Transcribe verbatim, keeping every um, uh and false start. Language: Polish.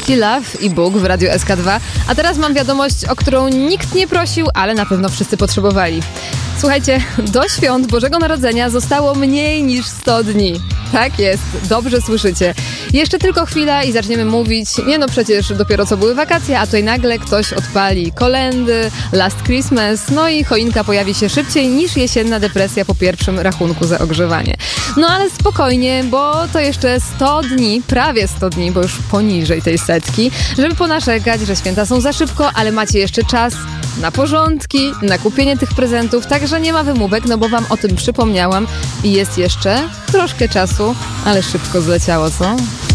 Risky Love i Bóg w Radiu S K dwa. A teraz mam wiadomość, o którą nikt nie prosił, ale na pewno wszyscy potrzebowali. Słuchajcie, do świąt Bożego Narodzenia zostało mniej niż sto dni. Tak jest, dobrze słyszycie. Jeszcze tylko chwila i zaczniemy mówić, nie no przecież dopiero co były wakacje, a tutaj nagle ktoś odpali kolędy, Last Christmas, no i choinka pojawi się szybciej niż jesienna depresja po pierwszym rachunku za ogrzewanie. No ale spokojnie, bo to jeszcze sto dni, prawie sto dni, bo już poniżej tej setki, żeby ponarzekać, że święta są za szybko, ale macie jeszcze czas na porządki, na kupienie tych prezentów, także nie ma wymówek, no bo wam o tym przypomniałam i jest jeszcze troszkę czasu, ale szybko zleciało, co?